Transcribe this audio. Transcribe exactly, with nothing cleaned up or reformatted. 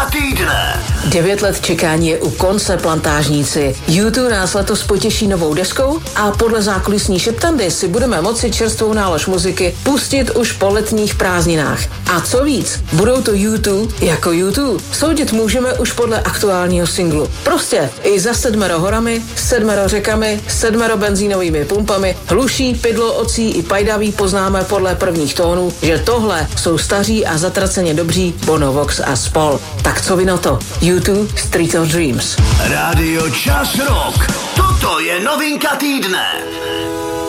Novinka týdne. Devět let čekání je u konce, plantážníci. U dva nás letos potěší novou deskou a podle zákulisní šeptandy si budeme moci čerstvou nálož muziky pustit už po letních prázdninách. A co víc, budou to U dva jako U dva. Soudit můžeme už podle aktuálního singlu. Prostě i za sedmero horami, sedmero řekami, sedmero benzínovými pumpami, hluší, pydlo, ocí i pajdaví poznáme podle prvních tónů, že tohle jsou staří a zatraceně dobří Bono, Vox a spol. Tak co vy na to? U dva Street of Dreams. Rádio Čas Rock. Toto je novinka týdne.